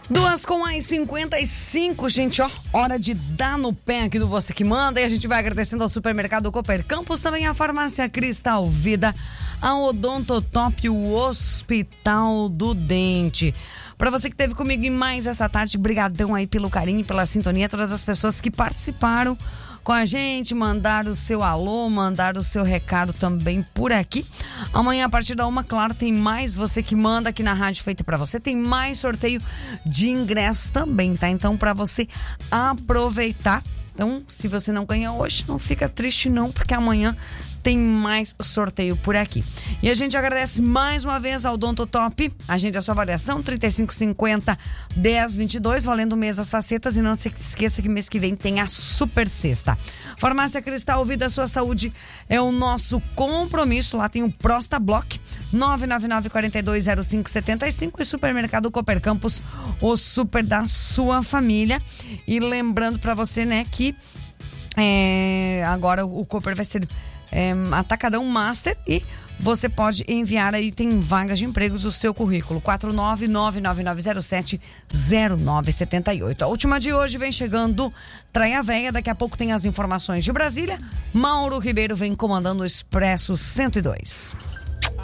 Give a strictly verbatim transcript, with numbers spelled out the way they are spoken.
Duas com mais cinquenta e cinco, gente, ó, hora de dar no pé aqui do Você Que Manda. E a gente vai agradecendo ao Supermercado Cooper Campos, também a Farmácia Cristal Vida, a Odontotop, o Hospital do Dente. Pra você que esteve comigo em mais essa tarde, brigadão aí pelo carinho, pela sintonia, todas as pessoas que participaram com a gente, mandaram o seu alô, mandaram o seu recado também por aqui. Amanhã, a partir da uma, claro, tem mais Você Que Manda aqui na Rádio Feita Pra Você. Tem mais sorteio de ingressos também, tá? Então, pra você aproveitar. Então, se você não ganha hoje, não fica triste não, porque amanhã tem mais sorteio por aqui. E a gente agradece mais uma vez ao Odontotop. Agende a sua avaliação, trinta e cinco cinquenta, dez vinte e dois, valendo o mês das facetas. E não se esqueça que mês que vem tem a Super Sexta. Farmácia Cristal Vida, a sua saúde é o nosso compromisso. Lá tem o Prosta Block, nove nove nove, quatro dois zero cinco, sete cinco. E Supermercado Cooper Campos, o super da sua família. E lembrando pra você, né, que é, agora o Cooper vai ser É, Atacadão Master e você pode enviar aí, tem vagas de empregos, o seu currículo, quatro nove nove nove nove zero sete zero nove sete oito. A última de hoje vem chegando Traia Véia, daqui a pouco tem as informações de Brasília. Mauro Ribeiro vem comandando o Expresso cento e dois.